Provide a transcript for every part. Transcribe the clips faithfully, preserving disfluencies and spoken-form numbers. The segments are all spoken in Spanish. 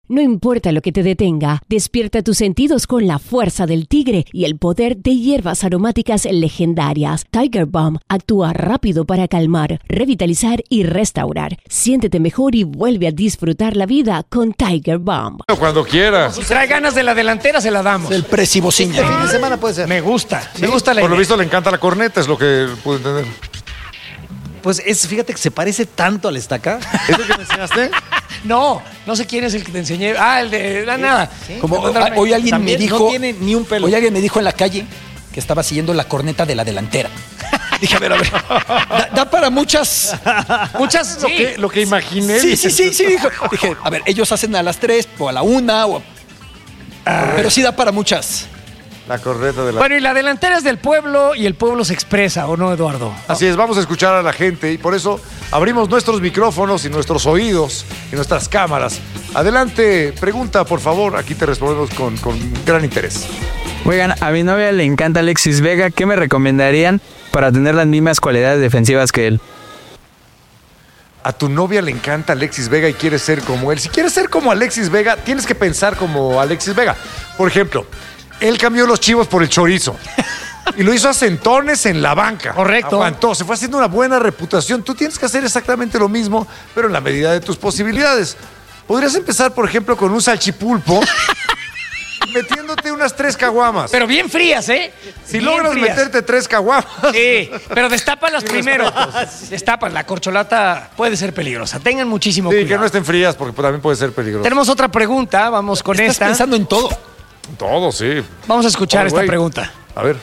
No importa lo que te detenga, despierta tus sentidos con la fuerza del tigre y el poder de hierbas aromáticas legendarias. Tiger Balm actúa rápido para calmar, revitalizar y restaurar. Siéntete mejor y vuelve a disfrutar la vida con Tiger Balm. Cuando quieras. Si trae ganas de la delantera, se la damos. El Precibociña. Este fin de semana puede ser. Me gusta, ¿Sí? me gusta la Por lo idea. visto le encanta la corneta, es lo que pude entender. Pues es, fíjate que se parece tanto al estaca. ¿Es el que me enseñaste? No, no sé quién es el que te enseñé. Ah, el de la nada. Sí. Como Mandarme- ah, hoy alguien También me dijo. no tiene ni un pelo. Hoy alguien me dijo en la calle que estaba siguiendo la corneta de la delantera. Dije, a ver, a ver. Da, da para muchas. Muchas, Lo, sí. que, lo que imaginé. Sí, sí, sí, sí. Dijo. Dije, a ver, ellos hacen a las tres o a la una. O a- Pero sí da para muchas. La corneta de la... Bueno, y la delantera es del pueblo y el pueblo se expresa, ¿o no, Eduardo? Así es, vamos a escuchar a la gente y por eso abrimos nuestros micrófonos y nuestros oídos y nuestras cámaras. Adelante, pregunta, por favor. Aquí te respondemos con, con gran interés. Oigan, a mi novia le encanta Alexis Vega. ¿Qué me recomendarían para tener las mismas cualidades defensivas que él? A tu novia le encanta Alexis Vega y quieres ser como él. Si quieres ser como Alexis Vega, tienes que pensar como Alexis Vega. Por ejemplo, él cambió los chivos por el chorizo. Y lo hizo a centones en la banca. Correcto. Aguantó, se fue haciendo una buena reputación. Tú tienes que hacer exactamente lo mismo, pero en la medida de tus posibilidades. Podrías empezar, por ejemplo, con un salchipulpo, metiéndote unas tres caguamas. Pero bien frías, ¿eh? Si Bien logras frías. meterte tres caguamas. Sí, pero destápalas primero. Destapas, la corcholata puede ser peligrosa. Tengan muchísimo Sí, cuidado. que no estén frías porque también puede ser peligroso. Tenemos otra pregunta, vamos con Estás esta. pensando en todo. Todo, sí. Vamos a escuchar Oh, esta güey. pregunta. A ver.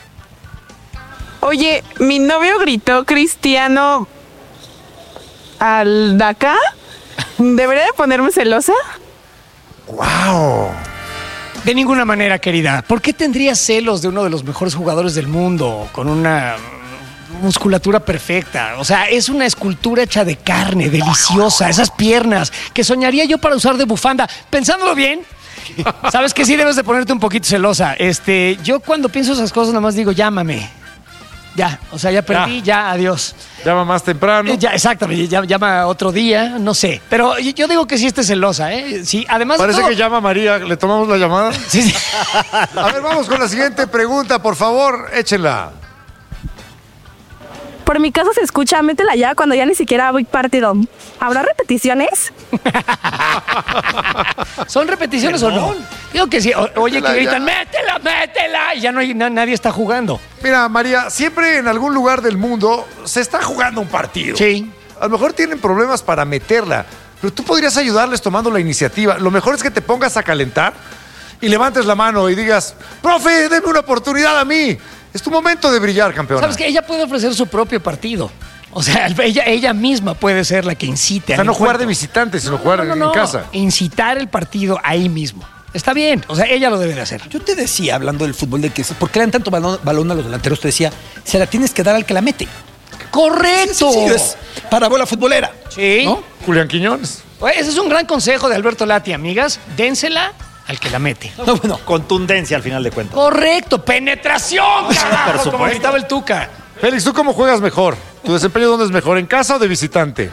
Oye, mi novio gritó Cristiano al de acá. ¿Debería de ponerme celosa? ¡Wow! De ninguna manera, querida. ¿Por qué tendrías celos de uno de los mejores jugadores del mundo con una musculatura perfecta? O sea, es una escultura hecha de carne, deliciosa. Esas piernas que soñaría yo para usar de bufanda. Pensándolo bien, sabes que sí debes de ponerte un poquito celosa. Este, yo cuando pienso esas cosas nada más digo, llámame. Ya, o sea, ya perdí, ya, adiós. Llama más temprano. Eh, Ya, exactamente, ya- llama otro día, no sé. Pero yo yo digo que sí esté celosa, ¿eh? Sí, además de Parece todo- que llama María. ¿Le tomamos la llamada? Sí, sí. A ver, vamos con la siguiente pregunta, por favor. Échenla. Por mi caso se escucha, métela ya cuando ya ni siquiera voy partido. ¿Habrá repeticiones? ¿Son repeticiones o no? Digo que sí. O- oye, que Métela gritan, ya. métela, métela. Y ya no hay, na- nadie está jugando. Mira, María, siempre en algún lugar del mundo se está jugando un partido. Sí. A lo mejor tienen problemas para meterla, pero tú podrías ayudarles tomando la iniciativa. Lo mejor es que te pongas a calentar y levantes la mano y digas, profe, deme una oportunidad a mí. Es tu momento de brillar, campeona. ¿Sabes que ella puede ofrecer su propio partido? O sea, ella, ella misma puede ser la que incite. O sea, al no jugar de encuentro. visitante, sino jugar No, no, en no. casa. Incitar el partido ahí mismo. Está bien. O sea, ella lo debe de hacer. Yo te decía, hablando del fútbol, de que por qué le dan tanto balón, balón a los delanteros, te decía, se la tienes que dar al que la mete. ¡Correcto! Sí, es parábola futbolera. Sí. ¿No? Julián Quiñones. Oye, ese es un gran consejo de Alberto Lati, amigas. Dénsela al que la mete. No, bueno, Contundencia al final de cuentas. Correcto, penetración, carajo, por como supuesto. gritaba el Tuca. Félix, ¿tú cómo juegas mejor? ¿Tu desempeño dónde es mejor, en casa o de visitante?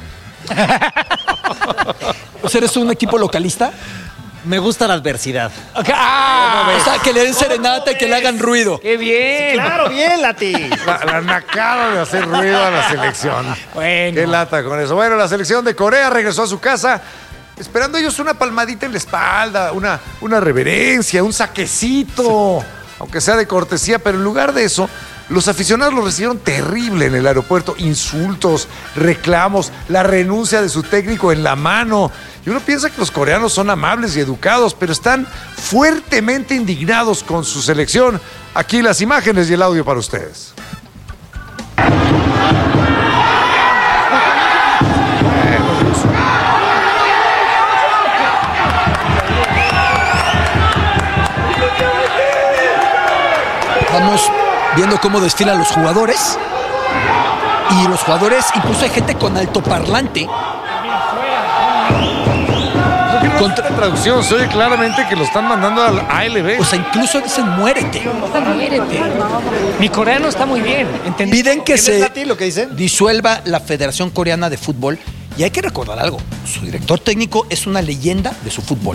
o sea, eres un equipo localista. Me gusta la adversidad. Ok, ¡ah! O sea, que le den serenata y que le hagan ruido. ¡Qué bien! Claro, bien, Lati. La, la nacada de hacer ruido a la selección. Bueno. Qué lata con eso. Bueno, la selección de Corea regresó a su casa esperando ellos una palmadita en la espalda, una, una reverencia, un saquecito, aunque sea de cortesía, pero en lugar de eso, los aficionados lo recibieron terrible en el aeropuerto. Insultos, reclamos, la renuncia de su técnico en la mano. Y uno piensa que los coreanos son amables y educados, pero están fuertemente indignados con su selección. Aquí las imágenes y el audio para ustedes. Vamos viendo cómo desfilan los jugadores. Y los jugadores, incluso hay gente con altoparlante. Contra traducción, se oye claramente que lo están mandando al A L B. O sea, incluso dicen muérete. Muérete. Mi coreano está muy bien. ¿entendí? Piden que ¿Quién es se Lati, lo que dicen? disuelva la Federación Coreana de Fútbol. Y hay que recordar algo. Su director técnico es una leyenda de su fútbol.